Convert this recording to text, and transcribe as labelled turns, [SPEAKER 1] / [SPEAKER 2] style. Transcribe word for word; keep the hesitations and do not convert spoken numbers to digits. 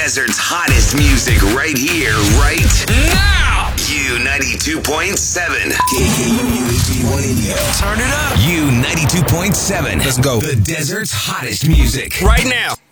[SPEAKER 1] Desert's hottest music right here, right now. U ninety-two point seven. K K U H D one Indio. Turn it up. U ninety-two point seven. Let's go. The Desert's hottest music right now.